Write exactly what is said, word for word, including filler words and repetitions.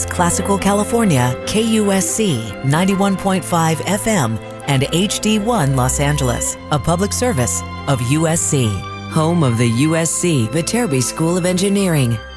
Classical California, K U S C ninety-one point five F M and H D one Los Angeles, a public service of U S C, home of the U S C Viterbi School of Engineering.